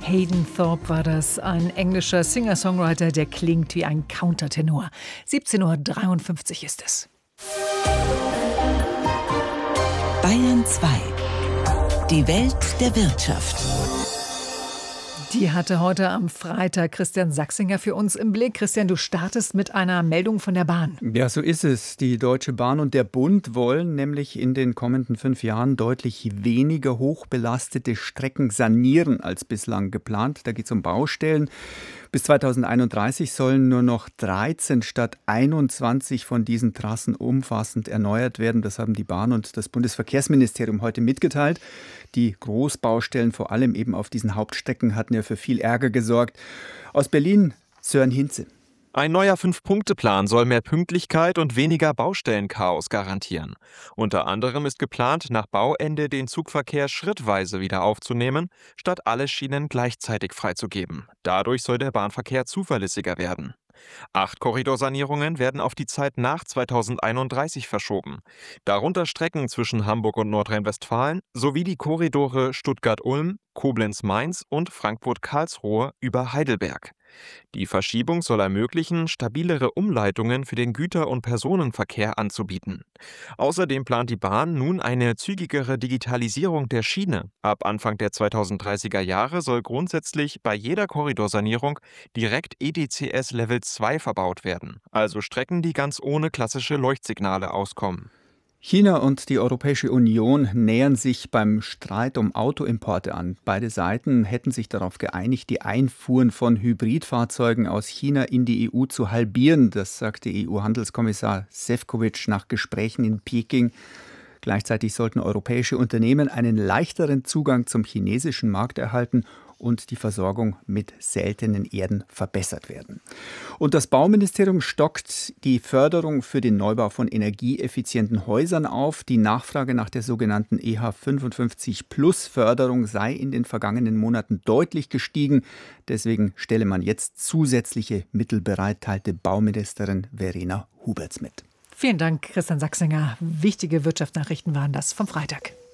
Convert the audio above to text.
Hayden Thorpe war das, ein englischer Singer-Songwriter, der klingt wie ein Countertenor. 17:53 ist es. Bayern 2. Die Welt der Wirtschaft. Die hatte heute am Freitag Christian Sachsinger für uns im Blick. Christian, du startest mit einer Meldung von der Bahn. Ja, so ist es. Die Deutsche Bahn und der Bund wollen nämlich in den kommenden 5 Jahren deutlich weniger hochbelastete Strecken sanieren als bislang geplant. Da geht es um Baustellen. Bis 2031 sollen nur noch 13 statt 21 von diesen Trassen umfassend erneuert werden. Das haben die Bahn und das Bundesverkehrsministerium heute mitgeteilt. Die Großbaustellen, vor allem eben auf diesen Hauptstrecken, hatten ja für viel Ärger gesorgt. Aus Berlin, Sören Hinze. Ein neuer 5-Punkte-Plan soll mehr Pünktlichkeit und weniger Baustellenchaos garantieren. Unter anderem ist geplant, nach Bauende den Zugverkehr schrittweise wieder aufzunehmen, statt alle Schienen gleichzeitig freizugeben. Dadurch soll der Bahnverkehr zuverlässiger werden. 8 Korridorsanierungen werden auf die Zeit nach 2031 verschoben. Darunter Strecken zwischen Hamburg und Nordrhein-Westfalen sowie die Korridore Stuttgart-Ulm, Koblenz-Mainz und Frankfurt-Karlsruhe über Heidelberg. Die Verschiebung soll ermöglichen, stabilere Umleitungen für den Güter- und Personenverkehr anzubieten. Außerdem plant die Bahn nun eine zügigere Digitalisierung der Schiene. Ab Anfang der 2030er Jahre soll grundsätzlich bei jeder Korridorsanierung direkt EDCS Level 2 verbaut werden, also Strecken, die ganz ohne klassische Leuchtsignale auskommen. China und die Europäische Union nähern sich beim Streit um Autoimporte an. Beide Seiten hätten sich darauf geeinigt, die Einfuhren von Hybridfahrzeugen aus China in die EU zu halbieren. Das sagte EU-Handelskommissar Šefčovič nach Gesprächen in Peking. Gleichzeitig sollten europäische Unternehmen einen leichteren Zugang zum chinesischen Markt erhalten und die Versorgung mit seltenen Erden verbessert werden. Und das Bauministerium stockt die Förderung für den Neubau von energieeffizienten Häusern auf. Die Nachfrage nach der sogenannten EH55-Plus-Förderung sei in den vergangenen Monaten deutlich gestiegen. Deswegen stelle man jetzt zusätzliche Mittel bereit, teilte Bauministerin Verena Huberts mit. Vielen Dank, Christian Sachsinger. Wichtige Wirtschaftsnachrichten waren das vom Freitag.